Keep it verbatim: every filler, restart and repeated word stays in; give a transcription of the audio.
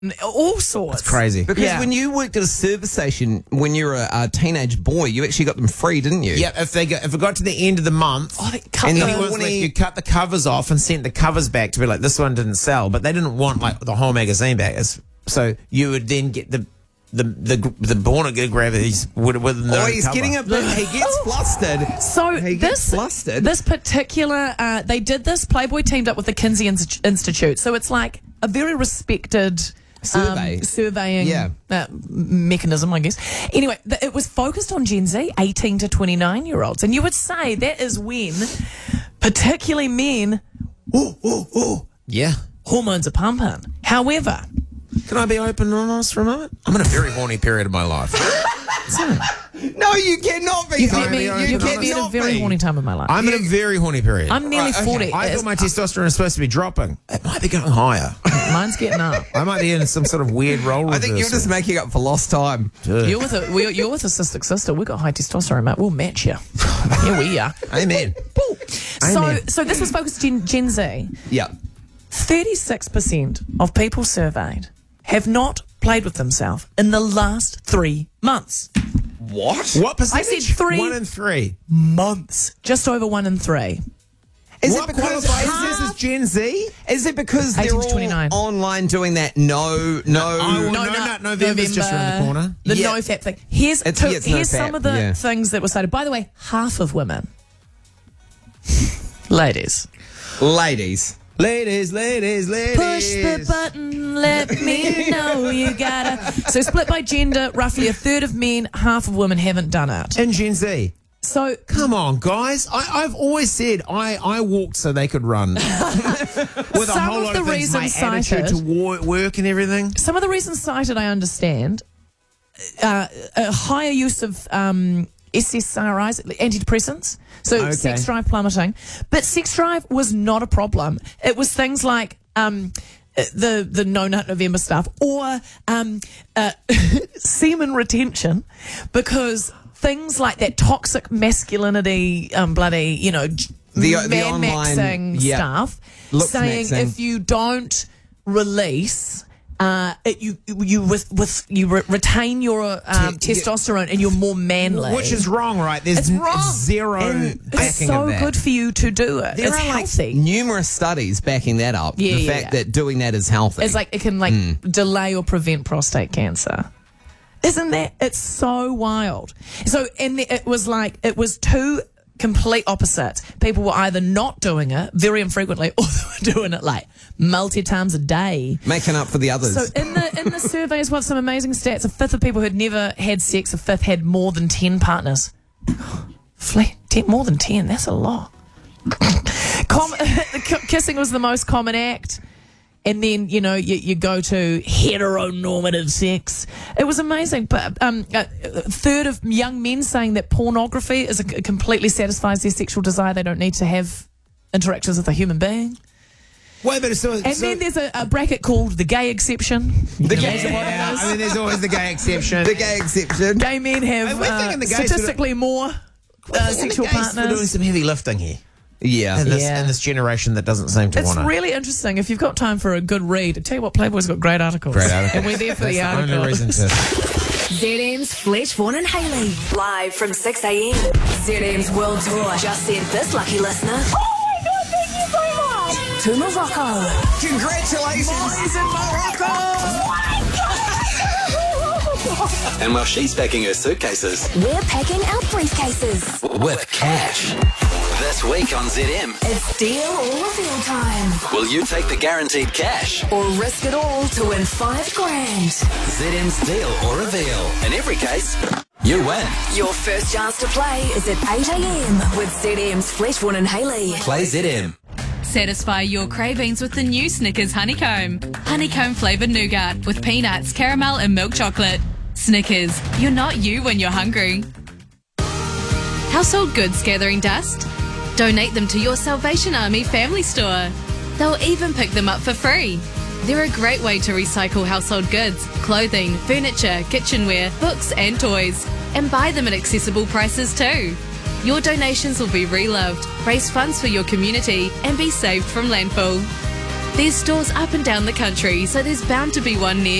all sorts. It's crazy. Because Yeah. when you worked at a service station when you were a, a teenage boy, you actually got them free, didn't you? Yeah, if they got, if it got to the end of the month, Oh, they cut and the- then was like, you cut the covers off and sent the covers back to be like, this one didn't sell, but they didn't want like the whole magazine back. It's, so you would then get the the the the Born Good grab these with with no Oh, he's cover. getting a bit. He gets flustered. So He gets this flustered. this particular uh, they did this. Playboy teamed up with the Kinsey Inst- Institute, so it's like a very respected Survey. um, surveying Yeah. uh, mechanism, I guess. Anyway, th- it was focused on Gen Z, eighteen to twenty-nine year olds, and you would say that is when, particularly men, ooh, ooh, ooh, Yeah. hormones are pumping. However, Can I be open and honest for a moment? I'm in a very horny period of my life. No, you cannot be. you've met Sorry, me, you you've met me at a cannot very be. horny time of my life. I'm in a very horny period. I'm nearly Right, okay. forty. I It's- thought my testosterone is supposed to be dropping. It might be going higher. Mine's getting up. I might be in some sort of weird role I think you're reversal. just making up for lost time. You're with a we're, you're with a cystic sister. We've got high testosterone, mate. We'll match you. Here we are. Amen. So Amen. so this was focused Gen, Gen Z. Yeah. thirty-six percent of people surveyed have not played with themselves in the last three months. What? What percentage? said three. One in three. Months. Just over one in three. Is what it because qualifies this as Gen Z? Is it because eighteen they're to all twenty-nine. online doing that? No, no. I will- No, no, November's just around the corner. The Yeah. no-fap thing. Here's, It's- two, yeah, it's no here's some fap, of the yeah. things that were cited. By the way, half of women, ladies, Ladies. Ladies, ladies, ladies. push the button, let me know you gotta. So split by gender, roughly a third of men, half of women haven't done it. In Gen Z. So Come on, guys. I, I've always said I, I walked so they could run. With a Some whole of lot the of things, my reasons attitude cited- to war, work and everything. some of the reasons cited, I understand, uh, a higher use of um, S S R Is, antidepressants, so Okay. sex drive plummeting. But sex drive was not a problem. It was things like um, the the No Nut November stuff or um, uh, semen retention, because things like that toxic masculinity, um, bloody, you know, j- The- the man online- maxing yeah. stuff, Looks saying maxing. if you don't release. Uh, it, you you with with you re- retain your um, Te- testosterone and you're more manly, Which is wrong, right? There's It's n- wrong. zero And it's backing so of that. good for you to do it. There it's are like healthy. numerous studies backing that up. Yeah, the yeah, fact yeah. that doing that is healthy. It's like it can like Hmm. delay or prevent prostate cancer. Isn't that? It's so wild. So and the, it was like it was two complete opposites. People were either not doing it very infrequently, or they were doing it like multi times a day. making up for the others. So in the in the survey as well, some amazing stats. A fifth of people who'd never had sex, a fifth had more than ten partners. Fle- ten, more than ten, that's a lot. Com- k- kissing was the most common act. And then, you know, you, you go to heteronormative sex. It was amazing. But um, a third of young men saying that pornography is a, completely satisfies their sexual desire. They don't need to have interactions with a human being. Wait, but so, And so, then there's a, a bracket called the gay exception. the Imagine gay, what it yeah, is. I mean, there's always the gay exception. the gay exception. Gay men have Hey, we're uh, thinking the gays statistically more uh, And sexual the gays for doing partners. some heavy lifting here. Yeah. In this, Yeah. in this generation that doesn't seem to It's want to. really interesting. If you've got time for a good read, I tell you what, Playboy's got great articles. Great articles. And we're there for That's the the articles. only reason to. Z M's Fletch, Vaughan and Hayley. Live from six a.m. Z M's World Tour just sent this lucky listener. Oh my God, thank you so much. To Morocco. Congratulations. He's in Morocco! And while she's packing her suitcases We're packing our briefcases. with cash. This week on Z M, It's deal or reveal time. will you take the guaranteed cash? Or risk it all to win five grand. Z M's deal or reveal. In every case, you win. Your first chance to play is at eight a.m. with Z M's Fletch, Vaughan and Hayley. Play Z M. Satisfy your cravings with the new Snickers Honeycomb. Honeycomb flavoured nougat with peanuts, caramel and milk chocolate. Snickers, you're not you when you're hungry. Household goods gathering dust? Donate them to your Salvation Army family store. They'll even pick them up for free. They're a great way to recycle household goods, clothing, furniture, kitchenware, books and toys, and buy them at accessible prices too. Your donations will be reloved, raise funds for your community, and be saved from landfill. There's stores up and down the country, so there's bound to be one near